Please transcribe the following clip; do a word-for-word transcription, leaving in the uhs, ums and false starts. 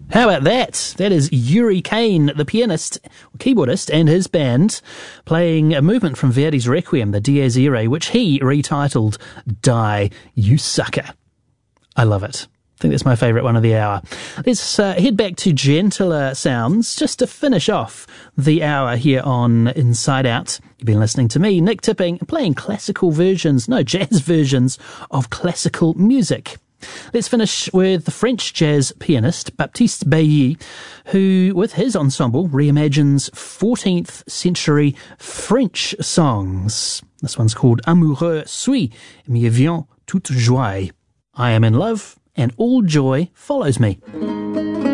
How about that? That is Yuri Kane, the pianist, keyboardist, and his band, playing a movement from Verdi's Requiem, the Dies Irae, which he retitled Die, You Sucker. I love it. I think that's my favourite one of the hour. Let's uh, head back to gentler sounds just to finish off the hour here on Inside Out. You've been listening to me, Nick Tipping, playing classical versions, no, jazz versions of classical music. Let's finish with the French jazz pianist Baptiste Bailly, who, with his ensemble, reimagines fourteenth century French songs. This one's called Amoureux suis, me vient toute joie. I am in love, and all joy follows me.